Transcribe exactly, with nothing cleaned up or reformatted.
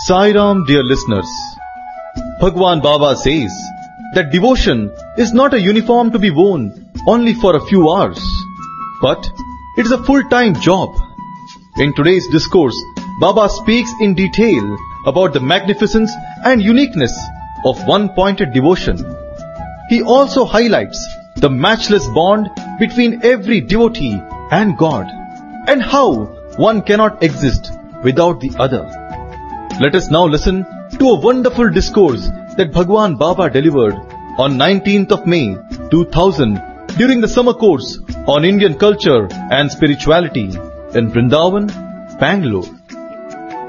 Sai Ram, dear listeners. Bhagwan Baba says that devotion is not a uniform to be worn only for a few hours, but it is a full-time job. In today's discourse, Baba speaks in detail about the magnificence and uniqueness of one-pointed devotion. He also highlights the matchless bond between every devotee and God, and how one cannot exist without the other. Let us now listen to a wonderful discourse that Bhagwan Baba delivered on nineteenth of May two thousand during the summer course on Indian culture and spirituality in Vrindavan, Bangalore.